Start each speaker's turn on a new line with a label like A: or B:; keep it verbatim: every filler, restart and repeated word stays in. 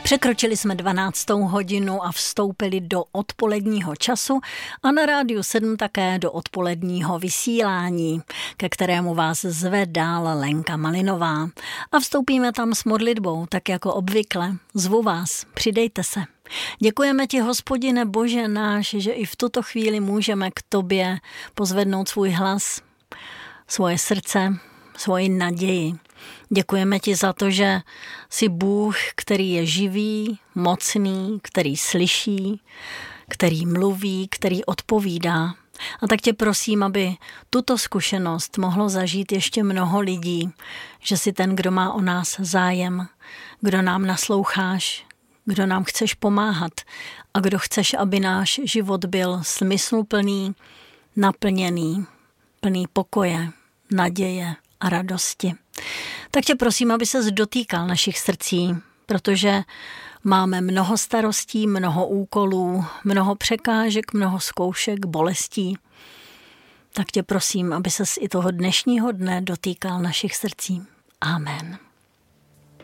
A: Překročili jsme dvanáctou hodinu a vstoupili do odpoledního času a na Rádiu sedm také do odpoledního vysílání, ke kterému vás zve dál Lenka Malinová. A vstoupíme tam s modlitbou, tak jako obvykle. Zvu vás, přidejte se. Děkujeme ti, Hospodine Bože náš, že i v tuto chvíli můžeme k tobě pozvednout svůj hlas, svoje srdce, svoji naději. Děkujeme ti za to, že jsi Bůh, který je živý, mocný, který slyší, který mluví, který odpovídá. A tak tě prosím, aby tuto zkušenost mohlo zažít ještě mnoho lidí, že jsi ten, kdo má o nás zájem, kdo nám nasloucháš, kdo nám chceš pomáhat a kdo chceš, aby náš život byl smysluplný, naplněný, plný pokoje, naděje a radosti. Tak tě prosím, aby ses dotýkal našich srdcí, protože máme mnoho starostí, mnoho úkolů, mnoho překážek, mnoho zkoušek, bolestí. Tak tě prosím, aby ses i toho dnešního dne dotýkal našich srdcí. Amen.